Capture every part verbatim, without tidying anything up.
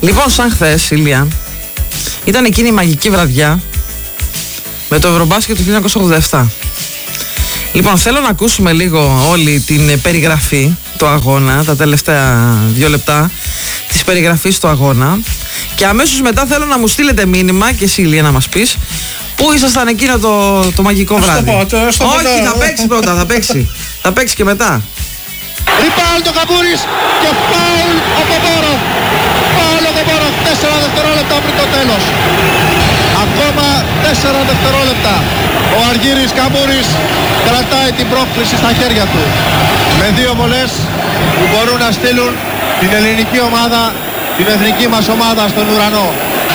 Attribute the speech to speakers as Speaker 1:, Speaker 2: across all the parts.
Speaker 1: Λοιπόν, σαν χθες, Ηλία, ήταν εκείνη η μαγική βραδιά με το Ευρωμπάσκετ του χίλια εννιακόσια ογδόντα επτά. Λοιπόν, θέλω να ακούσουμε λίγο όλη την περιγραφή του αγώνα, τα τελευταία δύο λεπτά της περιγραφής του αγώνα, και αμέσως μετά θέλω να μου στείλετε μήνυμα και εσύ, Ηλία, να μας πεις πού ήσασταν εκείνο το, το μαγικό βράδυ.
Speaker 2: Στο πω, το, στο
Speaker 1: Όχι,
Speaker 2: πω,
Speaker 1: θα παίξει πρώτα, θα παίξει. Θα παίξει και μετά.
Speaker 2: Ριπάουλ το Καμπούρης και φάουλ ο Κομπόροφ. Φάουλ ο Κομπόροφ, τέσσερα δευτερόλεπτα πριν το τέλος. Ακόμα τέσσερα δευτερόλεπτα. Ο Αργύρης Καμπούρης κρατάει την πρόκριση στα χέρια του. Με δύο βολές που μπορούν να στείλουν την ελληνική ομάδα, την εθνική μας ομάδα στον ουρανό.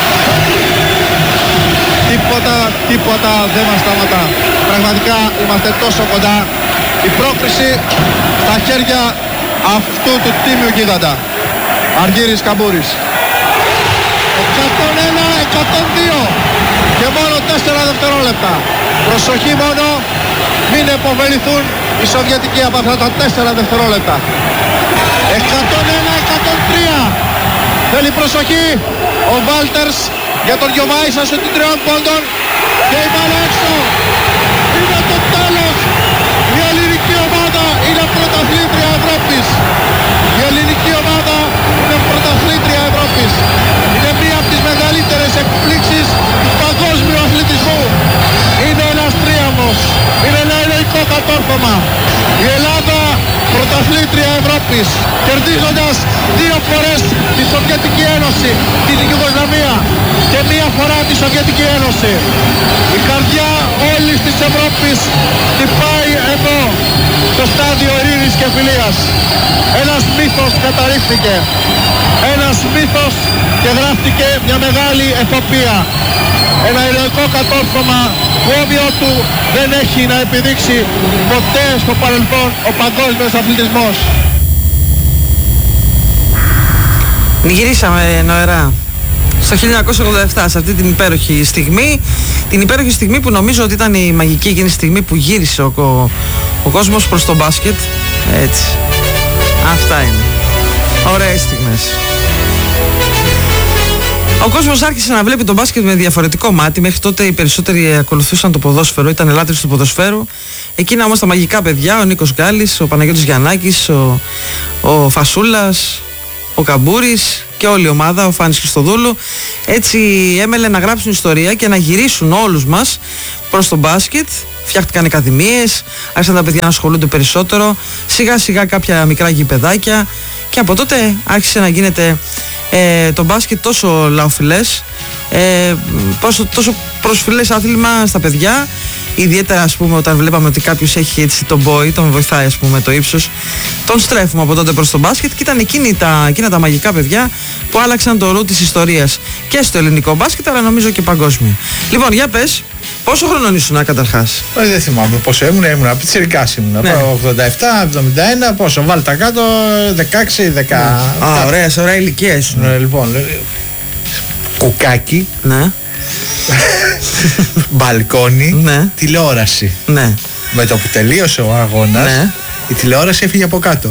Speaker 2: Τίποτα, τίποτα δεν μας σταματά. Πραγματικά είμαστε τόσο κοντά. Η πρόκριση στα χέρια αυτού του τίμιου γίγαντα. Αργύρης Καμπούρης. εκατόν ένα εκατόν δύο και μόνο τέσσερα δευτερόλεπτα. Προσοχή μόνο, μην επωφεληθούν οι Σοβιετικοί από αυτά τα τέσσερα δευτερόλεπτα. εκατόν ένα εκατόν τρία. Θέλει προσοχή ο Βάλτερς για τον Γιωβάησα στο τριών πόντων και η μπάλα έξω. Είναι το τέλος. Η ελληνική ομάδα είναι πρωταθλήτρια Ευρώπης. Η ελληνική ομάδα είναι πρωταθλήτρια Ευρώπης. Είναι μία από τις μεγαλύτερες εκπλήξεις του παγκόσμιου αθλητισμού. Είναι ένας τρίαμβος. Είναι ένα ηρωικό κατόρθωμα. Η Ελλάδα πρωταθλήτρια Ευρώπης, κερδίζοντας δύο φορές τη Σοβιετική Ένωση, την Ιουγκοσλαβία, και μία φορά τη Σοβιετική Ένωση. Η καρδιά όλης της Ευρώπης χτυπάει εδώ, στο στάδιο ειρήνης και φιλίας. Ένας μύθος καταρρίφθηκε. Ένας μύθος και γράφτηκε μια μεγάλη εποπία. Ένα ηρωικό κατόρθωμα που όβιο του δεν έχει να επιδείξει ποτέ στο παρελθόν ο παγκόσμιος αθλητισμός.
Speaker 1: Γυρίσαμε νοερά στο χίλια εννιακόσια ογδόντα επτά, σε αυτή την υπέροχη στιγμή. Την υπέροχη στιγμή που νομίζω ότι ήταν η μαγική εκείνη στιγμή που γύρισε ο, ο, ο κόσμος προς το μπάσκετ. Έτσι. Αυτά είναι. Ωραίες στιγμές. Ο κόσμος άρχισε να βλέπει τον μπάσκετ με διαφορετικό μάτι. Μέχρι τότε οι περισσότεροι ακολουθούσαν το ποδόσφαιρο, ήταν λάτρες του ποδοσφαίρου. Εκείνα όμως τα μαγικά παιδιά, ο Νίκος Γκάλης, ο Παναγιώτης Γιαννάκης, ο, ο Φασούλας, ο Καμπούρης και όλη η ομάδα, ο Φάνης Χριστοδούλου, έτσι έμελε να γράψουν ιστορία και να γυρίσουν όλους μας προς το μπάσκετ. Φτιάχτηκαν ακαδημίες, άρχισαν τα παιδιά να ασχολούνται περισσότερο, σιγά σιγά κάποια μικρά γηπεδάκια, και από τότε άρχισε να γίνεται ε, το μπάσκετ τόσο λαοφιλές, ε, τόσο προσφυλές άθλημα στα παιδιά. Ιδιαίτερα, ας πούμε, όταν βλέπαμε ότι κάποιος έχει έτσι τον boy, τον βοηθάει, ας πούμε, το ύψος, τον στρέφουμε από τότε προς το μπάσκετ, και ήταν εκείνη τα, εκείνα τα μαγικά παιδιά που άλλαξαν το ρου της ιστορίας και στο ελληνικό μπάσκετ, αλλά νομίζω και παγκόσμιο. Λοιπόν, για πες, πόσο χρονών ήσουν καταρχάς?
Speaker 2: Ε, δεν θυμάμαι πόσο ήμουν, ήμουν πιτσιρικάς ήμουν. Ναι. ογδόντα επτά, εβδομήντα ένα, πόσο, βάλτε τα κάτω, δεκαέξι, δέκα.
Speaker 1: Ναι. Α, ωραία, σε ωραία ηλικία ήσουν.
Speaker 2: Ναι, λοιπόν, κουκάκι.
Speaker 1: Ναι.
Speaker 2: Μπαλκόνι,
Speaker 1: ναι.
Speaker 2: Τηλεόραση.
Speaker 1: Ναι.
Speaker 2: Με το που τελείωσε ο αγώνας, ναι, η τηλεόραση έφυγε από κάτω.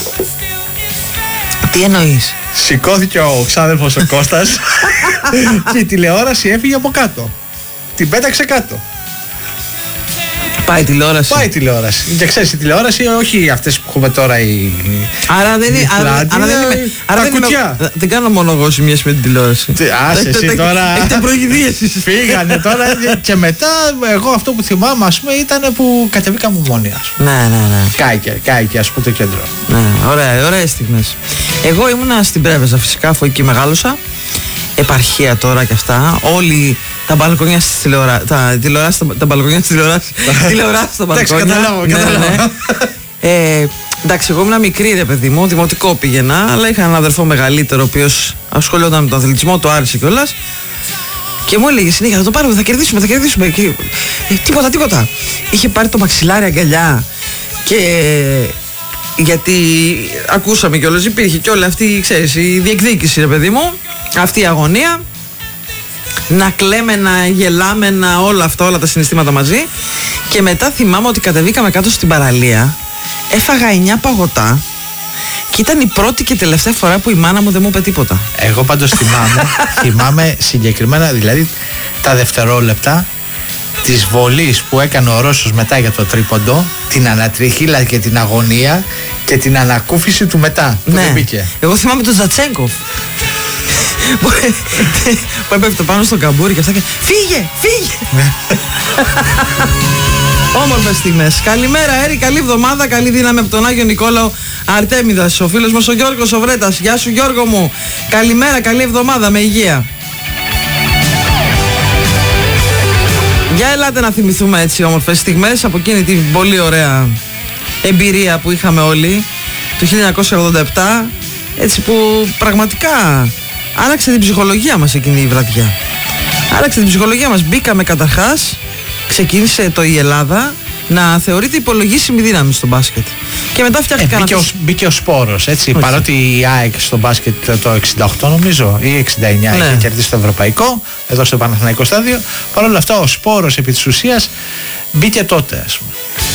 Speaker 1: Τι εννοείς?
Speaker 2: Σηκώθηκε ο ξάδελφος ο Κώστας και η τηλεόραση έφυγε από κάτω. Την πέταξε κάτω.
Speaker 1: Πάει τηλεόραση.
Speaker 2: Πάει τηλεόραση. Και ξέρεις, η τηλεόραση, όχι αυτές που έχουμε τώρα οι.
Speaker 1: Άρα δεν είναι. Άρα, άρα δεν είμαι. Άρα δεν, είμαι, δεν κάνω μόνο εγώ σημείες με την τηλεόραση.
Speaker 2: Άσε εσύ τώρα.
Speaker 1: Έχετε προηγηθείες.
Speaker 2: Φύγανε τώρα. Και μετά, εγώ αυτό που θυμάμαι, ας πούμε, ήταν που κατεβήκαμε μόνοι, ας πούμε.
Speaker 1: Ναι, ναι, ναι.
Speaker 2: Κάηκε, κάηκε, ας πούμε, το κέντρο.
Speaker 1: Ναι, ωραία, ωραίες στιγμές. Εγώ ήμουνα στην Πρέβεζα, φυσικά, αφού εκεί μεγάλωσα. Επαρχία τώρα και αυτά. Όλοι τα μπαλκόνια στις τηλεοράσεις. Τα τηλεοράσεις, τα μπαλκόνια στις τηλεοράσεις. Τηλεοράσεις στα μπαλκόνια.
Speaker 2: Καταλάβω, καταλάβω.
Speaker 1: Ε, εντάξει, εγώ ήμουν μικρή, ρε παιδί μου, δημοτικό πήγαινα, αλλά είχα έναν αδερφό μεγαλύτερο, ο οποίος ασχολιόταν με τον αθλητισμό, το άρεσε κιόλας. Και μου έλεγε συνέχεια: θα το πάρουμε, θα κερδίσουμε, θα κερδίσουμε. Και, ε, τίποτα, τίποτα. Είχε πάρει το μαξιλάρι αγκαλιά. Και γιατί ακούσαμε κιόλας, υπήρχε κι όλη αυτή, ξέρεις, η διεκδίκηση, ρε παιδί μου, αυτή η αγωνία. Να κλαίμε, να γελάμε, να όλα αυτά, όλα τα συναισθήματα μαζί. Και μετά θυμάμαι ότι κατεβήκαμε κάτω στην παραλία. Έφαγα εννιά παγωτά. Και Και ήταν η πρώτη και τελευταία φορά που η μάνα μου δεν μου είπε τίποτα.
Speaker 3: Εγώ πάντως θυμάμαι, θυμάμαι συγκεκριμένα, δηλαδή τα δευτερόλεπτα της βολής που έκανε ο Ρώσος μετά για το τρίποντο, την ανατριχίλα και την αγωνία και την ανακούφιση του μετά που
Speaker 1: Ναι.
Speaker 3: δεν μπήκε.
Speaker 1: Εγώ θυμάμαι τον Ζατσέγκοφ που έπεφτε πάνω στον καμπούρι και αυτά και φύγε, φύγε. Όμορφες στιγμές. Καλημέρα Έρη, καλή εβδομάδα, καλή δύναμη από τον Άγιο Νικόλαο Αρτέμιδας. Ο φίλος μας ο Γιώργος ο Βρέτας. Γεια σου Γιώργο μου. Καλημέρα, καλή εβδομάδα, με υγεία. Για ελάτε να θυμηθούμε έτσι όμορφες στιγμές από εκείνη την πολύ ωραία εμπειρία που είχαμε όλοι το χίλια εννιακόσια ογδόντα επτά, έτσι που πραγματικά άλλαξε την ψυχολογία μας εκείνη η βραδιά. Άλλαξε την ψυχολογία μας. Μπήκαμε καταρχάς, ξεκίνησε το η Ελλάδα να θεωρείται υπολογίσιμη δύναμη στο μπάσκετ. Και μετά φτιάχτηκαν.
Speaker 3: Ε, μπήκε, ο, μπήκε ο σπόρος, έτσι. Όχι. Παρότι η ΑΕΚ στο μπάσκετ το εξήντα οκτώ νομίζω ή εξήντα εννιά ναι. είχε κερδίσει το ευρωπαϊκό, εδώ στο Παναθηναϊκό στάδιο. Παρ' όλα αυτά ο σπόρος επί της ουσίας μπήκε τότε, ας πούμε.